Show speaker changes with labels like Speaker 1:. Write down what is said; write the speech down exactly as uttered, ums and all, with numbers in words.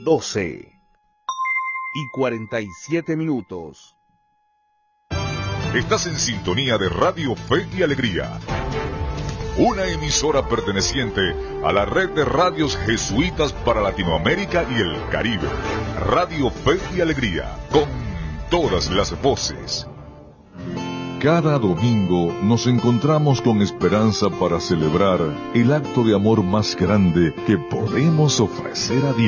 Speaker 1: doce y cuarenta y siete minutos.
Speaker 2: Estás en sintonía de Radio Fe y Alegría, una emisora perteneciente a la red de radios jesuitas para Latinoamérica y el Caribe. Radio Fe y Alegría, con todas las voces. Cada domingo nos encontramos con esperanza para celebrar el acto de amor más grande que podemos ofrecer a Dios.